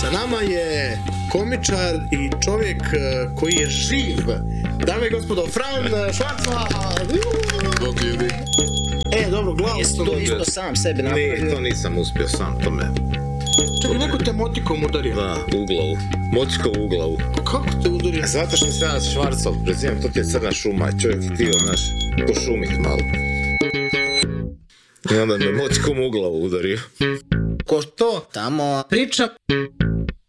Sa nama je komičar i čovjek koji je živ. Dame i gospodo, Fran Švarcman! Bog ljudi. Dobro, glavu Jesi sam to dobio. isto sam sebi Ne, napravio? to nisam uspio sam, to me... Čekaj, neko te motikom udario. Da, u glavu. Moćko u glavu. Kako te udario? Zato što sam ja Švarcov, prezivam, to ti je crna šuma, čovjek htio, znaš, pošumit malo. I onda me moćkom u glavu udario. Ko to tamo priča